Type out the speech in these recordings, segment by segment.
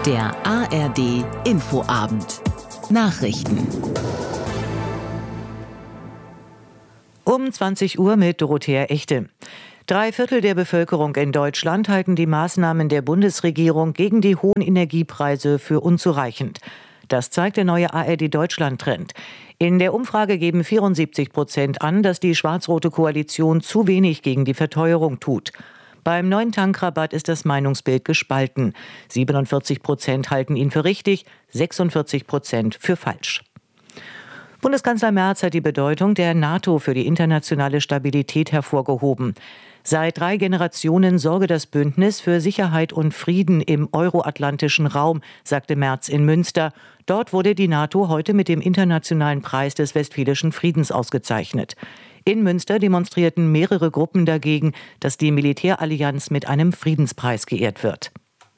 Der ARD Infoabend. Nachrichten. Um 20 Uhr mit Dorothea Echte. 3/4 der Bevölkerung in Deutschland halten die Maßnahmen der Bundesregierung gegen die hohen Energiepreise für unzureichend. Das zeigt der neue ARD-Deutschland-Trend. In der Umfrage geben 74% an, dass die schwarz-rote Koalition zu wenig gegen die Verteuerung tut. Beim neuen Tankrabatt ist das Meinungsbild gespalten. 47% halten ihn für richtig, 46% für falsch. Bundeskanzler Merz hat die Bedeutung der NATO für die internationale Stabilität hervorgehoben. Seit 3 Generationen sorge das Bündnis für Sicherheit und Frieden im euroatlantischen Raum, sagte Merz in Münster. Dort wurde die NATO heute mit dem Internationalen Preis des Westfälischen Friedens ausgezeichnet. In Münster demonstrierten mehrere Gruppen dagegen, dass die Militärallianz mit einem Friedenspreis geehrt wird.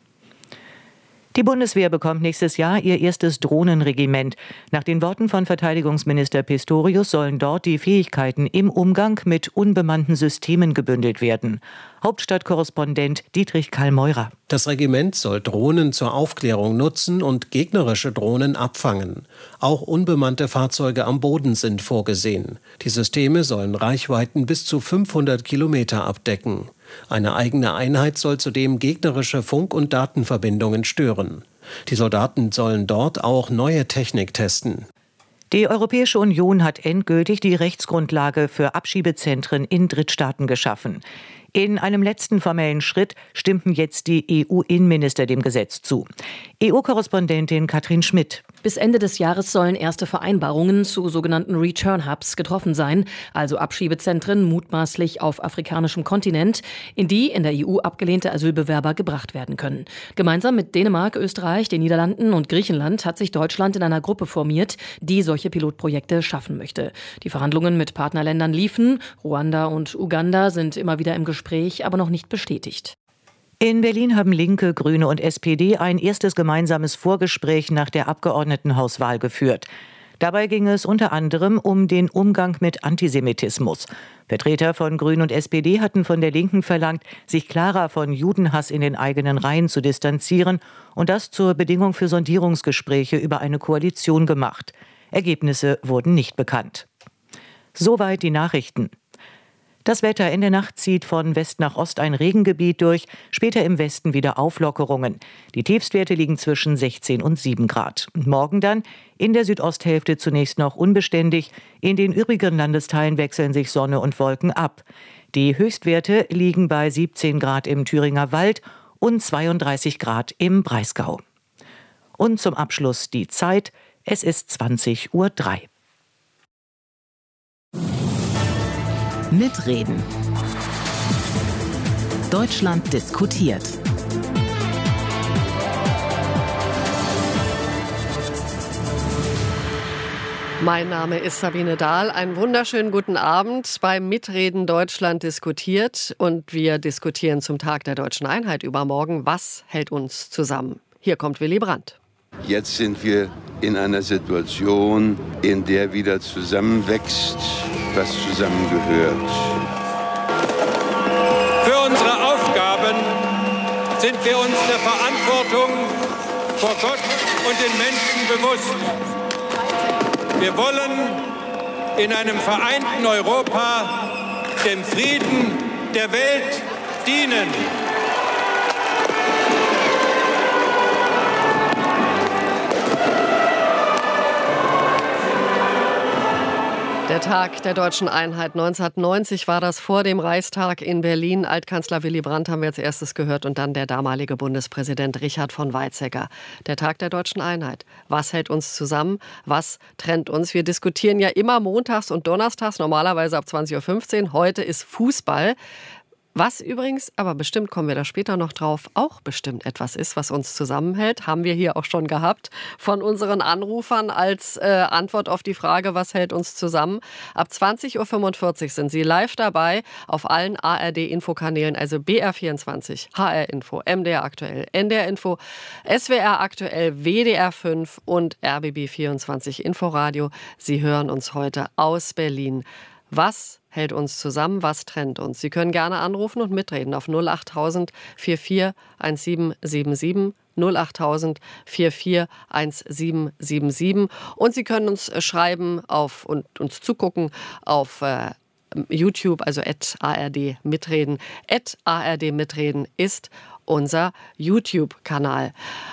Die Bundeswehr bekommt nächstes Jahr ihr erstes Drohnenregiment. Nach den Worten von Verteidigungsminister Pistorius sollen dort die Fähigkeiten im Umgang mit unbemannten Systemen gebündelt werden. Hauptstadtkorrespondent Dietrich Karl-Meurer. Das Regiment soll Drohnen zur Aufklärung nutzen und gegnerische Drohnen abfangen. Auch unbemannte Fahrzeuge am Boden sind vorgesehen. Die Systeme sollen Reichweiten bis zu 500 Kilometer abdecken. Eine eigene Einheit soll zudem gegnerische Funk- und Datenverbindungen stören. Die Soldaten sollen dort auch neue Technik testen. Die Europäische Union hat endgültig die Rechtsgrundlage für Abschiebezentren in Drittstaaten geschaffen. In einem letzten formellen Schritt stimmten jetzt die EU-Innenminister dem Gesetz zu. EU-Korrespondentin Katrin Schmidt. Bis Ende des Jahres sollen erste Vereinbarungen zu sogenannten Return-Hubs getroffen sein, also Abschiebezentren mutmaßlich auf afrikanischem Kontinent, in die in der EU abgelehnte Asylbewerber gebracht werden können. Gemeinsam mit Dänemark, Österreich, den Niederlanden und Griechenland hat sich Deutschland in einer Gruppe formiert, die solche Pilotprojekte schaffen möchte. Die Verhandlungen mit Partnerländern liefen. Ruanda und Uganda sind immer wieder im Gespräch, aber noch nicht bestätigt. In Berlin haben Linke, Grüne und SPD ein erstes gemeinsames Vorgespräch nach der Abgeordnetenhauswahl geführt. Dabei ging es unter anderem um den Umgang mit Antisemitismus. Vertreter von Grünen und SPD hatten von der Linken verlangt, sich klarer von Judenhass in den eigenen Reihen zu distanzieren und das zur Bedingung für Sondierungsgespräche über eine Koalition gemacht. Ergebnisse wurden nicht bekannt. Soweit die Nachrichten. Das Wetter: in der Nacht zieht von West nach Ost ein Regengebiet durch, später im Westen wieder Auflockerungen. Die Tiefstwerte liegen zwischen 16 und 7 Grad. Morgen dann in der Südosthälfte zunächst noch unbeständig. In den übrigen Landesteilen wechseln sich Sonne und Wolken ab. Die Höchstwerte liegen bei 17 Grad im Thüringer Wald und 32 Grad im Breisgau. Und zum Abschluss die Zeit: es ist 20:03 Uhr. Mitreden. Deutschland diskutiert. Mein Name ist Sabine Dahl. Einen wunderschönen guten Abend beim Mitreden Deutschland diskutiert. Und wir diskutieren zum Tag der Deutschen Einheit übermorgen. Was hält uns zusammen? Hier kommt Willy Brandt. Jetzt sind wir in einer Situation, in der wieder zusammenwächst, was zusammengehört. Für unsere Aufgaben sind wir uns der Verantwortung vor Gott und den Menschen bewusst. Wir wollen in einem vereinten Europa dem Frieden der Welt dienen. Der Tag der Deutschen Einheit 1990 war das, vor dem Reichstag in Berlin. Altkanzler Willy Brandt haben wir als erstes gehört und dann der damalige Bundespräsident Richard von Weizsäcker. Der Tag der Deutschen Einheit. Was hält uns zusammen? Was trennt uns? Wir diskutieren ja immer montags und donnerstags, normalerweise ab 20:15 Uhr. Heute ist Fußball. Was übrigens, aber bestimmt kommen wir da später noch drauf, auch bestimmt etwas ist, was uns zusammenhält, haben wir hier auch schon gehabt von unseren Anrufern als Antwort auf die Frage, was hält uns zusammen. Ab 20:45 Uhr sind Sie live dabei auf allen ARD-Infokanälen, also BR24, HR-Info, MDR aktuell, NDR-Info, SWR aktuell, WDR 5 und RBB 24 Inforadio. Sie hören uns heute aus Berlin Was hält uns zusammen? Was trennt uns? Sie können gerne anrufen und mitreden auf 08000 44 1777. 08000 44 1777. Und Sie können uns schreiben und uns zugucken auf YouTube, also @ARD mitreden. @ARD mitreden ist unser YouTube-Kanal.